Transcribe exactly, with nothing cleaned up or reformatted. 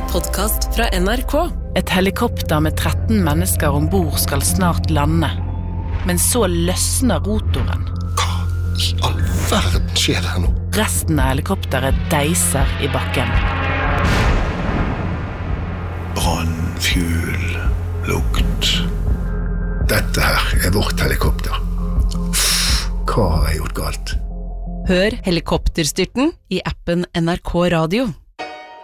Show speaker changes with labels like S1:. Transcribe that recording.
S1: podcast fra N R K.
S2: Et helikopter med tretten mennesker ombord skal snart lande. Men så løsner rotoren.
S3: Hva i all verden skjer her nå?
S2: Resten av helikopteret deiser i bakken.
S3: Brann, fuel, lukt. Dette her er vårt helikopter. Hva har jeg gjort galt?
S1: Hør helikopterstyrten i appen N R K Radio.